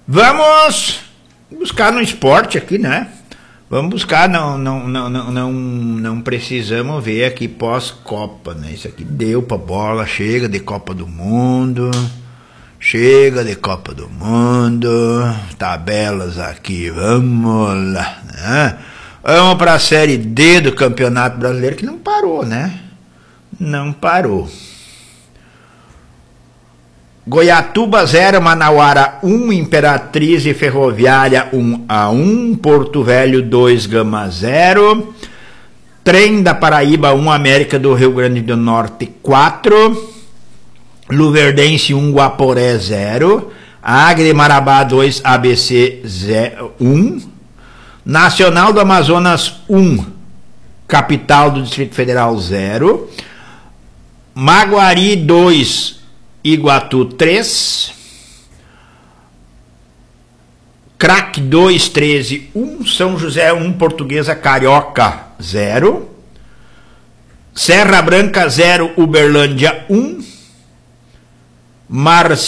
Vamos buscar no esporte aqui, né? Vamos buscar, não precisamos ver aqui pós-Copa, né? Isso aqui deu pra bola, chega de Copa do Mundo, tabelas aqui, vamos lá, né? Vamos para a Série D do Campeonato Brasileiro, que não parou, né? Não parou. Goiatuba 0, Manauara 1, Imperatriz e Ferroviária 1-1, Porto Velho 2, Gama 0, Trem da Paraíba 1, América do Rio Grande do Norte 4, Luverdense 1, Guaporé 0, Agre Marabá 2, ABC 1, Nacional do Amazonas 1, Capital do Distrito Federal 0, Maguari 2, Iguatu 3, Crack 2, 13, 1, São José 1, Portuguesa Carioca 0, Serra Branca 0, Uberlândia 1,